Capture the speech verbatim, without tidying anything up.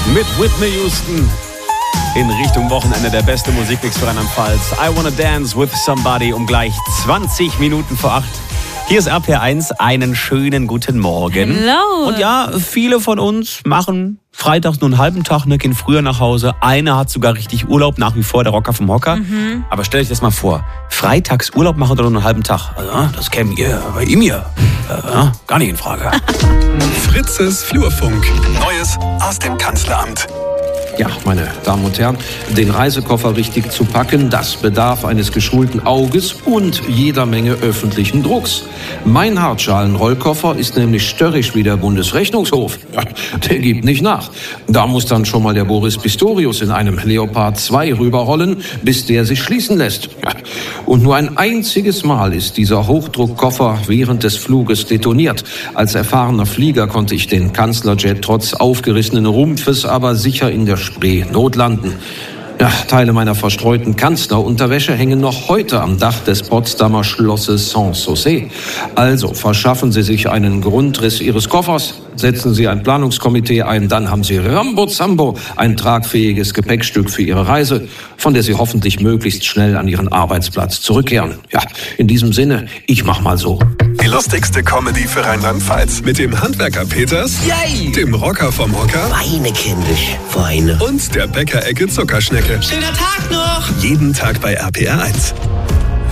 mit Whitney Houston. In Richtung Wochenende der beste Musikmix für Rheinland-Pfalz. I Wanna Dance with Somebody um gleich zwanzig Minuten vor acht. Hier ist R P R eins, einen schönen guten Morgen. Hello. Und ja, viele von uns machen freitags nur einen halben Tag, ne, gehen früher nach Hause. Einer hat sogar richtig Urlaub, nach wie vor der Rocker vom Hocker. Mhm. Aber stell dich das mal vor, freitags Urlaub machen oder nur einen halben Tag. Also, das käme hier bei ihm hier äh, gar nicht in Frage. Fritzes Flurfunk. Neues aus dem Kanzleramt. Ja, meine Damen und Herren, den Reisekoffer richtig zu packen, das bedarf eines geschulten Auges und jeder Menge öffentlichen Drucks. Mein Hartschalenrollkoffer ist nämlich störrisch wie der Bundesrechnungshof. Ja, der gibt nicht nach. Da muss dann schon mal der Boris Pistorius in einem Leopard zwei rüberrollen, bis der sich schließen lässt. Ja, und nur ein einziges Mal ist dieser Hochdruckkoffer während des Fluges detoniert. Als erfahrener Flieger konnte ich den Kanzlerjet trotz aufgerissenen Rumpfes aber sicher in der Spree notlanden. Ja, Teile meiner verstreuten Kanzlerunterwäsche hängen noch heute am Dach des Potsdamer Schlosses Sanssouci. Also verschaffen Sie sich einen Grundriss Ihres Koffers, setzen Sie ein Planungskomitee ein, dann haben Sie Rambo-Zambo, ein tragfähiges Gepäckstück für Ihre Reise, von der Sie hoffentlich möglichst schnell an Ihren Arbeitsplatz zurückkehren. Ja, in diesem Sinne, ich mach mal so. Die lustigste Comedy für Rheinland-Pfalz. Mit dem Handwerker Peters, Yay! dem Rocker vom Hocker Weine, kindisch, Weine. und der Bäckerecke Zuckerschnecke. Schöner Tag noch! Jeden Tag bei R P R eins.